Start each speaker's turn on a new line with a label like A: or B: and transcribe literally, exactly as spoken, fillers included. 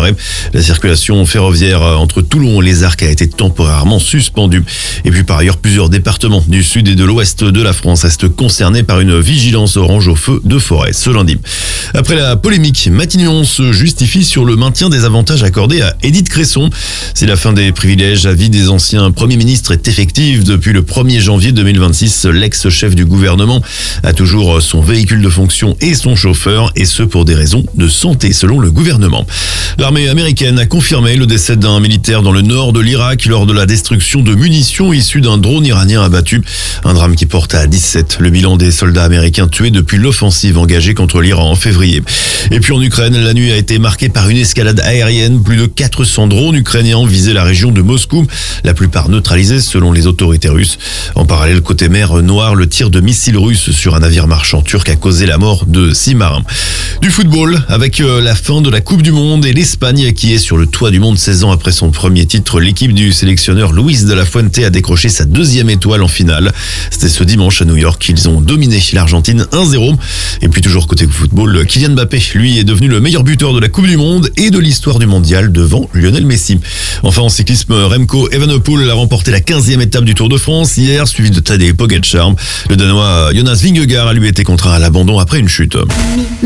A: arrêt. La circulation ferroviaire entre Toulon et les Arcs a été temporairement suspendue. Et puis par ailleurs, plusieurs départements du sud et de l'ouest de la France restent concernés par une vigilance orange au feu de forêt ce lundi. Après la polémique, Matignon se justifie sur le maintien des avantages accordés à Édith Cresson. Si la fin des privilèges à vie des anciens premiers ministres est effective depuis le premier janvier deux mille vingt-six, l'ex-chef du gouvernement a toujours son véhicule de fonction et son chauffeur, et ce pour des raisons de santé selon le gouvernement. L'armée américaine a confirmé le décès d'un militaire dans le nord de l'Irak lors de la destruction de munitions issues d'un drone iranien abattu. Un drame qui porte à dix-sept le bilan des soldats américains tués depuis l'offensive engagée contre l'Iran en février. Et puis en Ukraine, la nuit a été marquée par une escalade aérienne. Plus de quatre cents drones ukrainiens visaient la région de Moscou, la plupart neutralisés selon les autorités russes. En parallèle, côté mer Noire, le tir de missiles russes sur un navire marchand turc a causé la mort de six marins. Du football, avec la fin de la Coupe du Monde et l'Espagne qui est sur le toit du monde seize ans après son premier titre, l'équipe du sélectionneur Luis de la Fuente a décroché sa deuxième étoile en finale. C'était ce dimanche à New York qu'ils ont dominé l'Argentine un zéro. Et puis toujours côté football, Kylian Mbappé, lui, est devenu le meilleur buteur de la Coupe du Monde et de l'histoire du mondial devant Lionel Messi. Enfin en cyclisme, Remco Evenepoel a remporté la quinzième étape du Tour de France hier, suivi de Tadej Pogačar. Le Danois Jonas Vingegaard a lui été contraint à l'abandon après une chute.